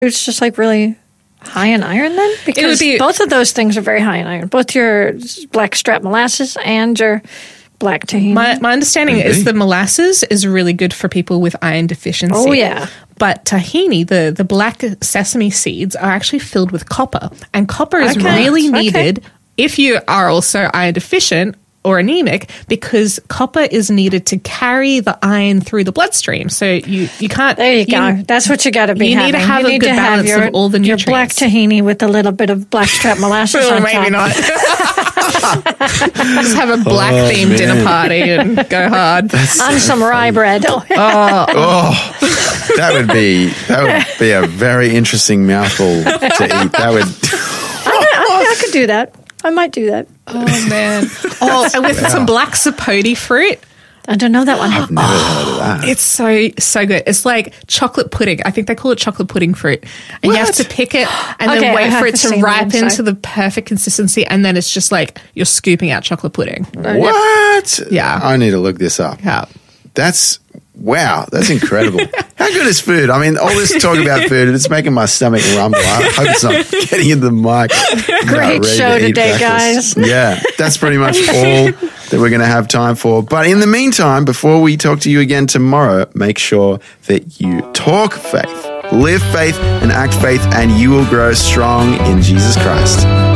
It's just like really high in iron then? Because both of those things are very high in iron. Both your blackstrap molasses and your black tahini. My understanding is the molasses is really good for people with iron deficiency. Oh, yeah. But tahini, the black sesame seeds, are actually filled with copper. And copper is really needed if you are also iron deficient or anemic, because copper is needed to carry the iron through the bloodstream. So you can't... There you go. That's what you got to be having. You need to have a good balance of all the nutrients. Your black tahini with a little bit of blackstrap molasses on top. Maybe not. Just have a black-themed dinner party and go hard. On some rye bread. That would be a very interesting mouthful to eat. That would... I could do that. I might do that. Oh, man. And with some black sapote fruit. I don't know that one. I've never heard of that. It's so good. It's like chocolate pudding. I think they call it chocolate pudding fruit. And you have to pick it and then wait for it to ripen to the perfect consistency. And then it's just like you're scooping out chocolate pudding. What? Yeah. I need to look this up. Yeah. Wow, that's incredible. How good is food? I mean, all this talk about food, it's making my stomach rumble. I hope it's not getting in the mic. Great show today, guys. Yeah, that's pretty much all that we're going to have time for. But in the meantime, before we talk to you again tomorrow, make sure that you talk faith, live faith, and act faith, and you will grow strong in Jesus Christ.